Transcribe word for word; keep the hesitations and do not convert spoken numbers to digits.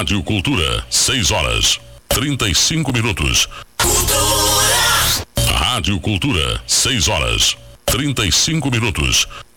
Rádio Cultura, seis horas, trinta e cinco minutos. Cultura. Rádio Cultura, seis horas, trinta e cinco minutos.